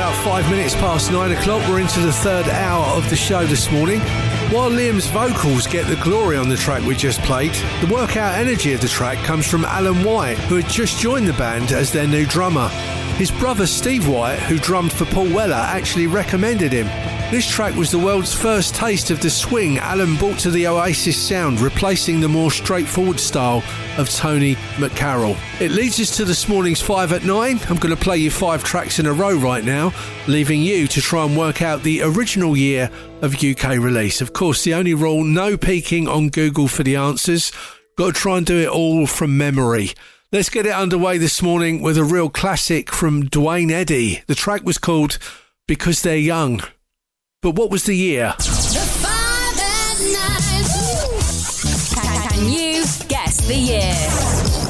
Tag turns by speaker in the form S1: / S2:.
S1: about 5 minutes past 9 o'clock. We're into the third hour of the show this morning. While Liam's vocals get the glory on the track we just played, the workout energy of the track comes from Alan White, who had just joined the band as their new drummer. His brother Steve White, who drummed for Paul Weller, actually recommended him. This track was the world's first taste of the swing Alan brought to the Oasis sound, replacing the more straightforward style of Tony McCarroll. It leads us to this morning's 5 at 9. I'm going to play you 5 tracks in a row right now, leaving you to try and work out the original year of UK release. Of course, the only rule, no peeking on Google for the answers. Got to try and do it all from memory. Let's get it underway this morning with a real classic from Duane Eddy. The track was called Because They're Young. But what was the year?
S2: The 5 at 9. Can you guess the year?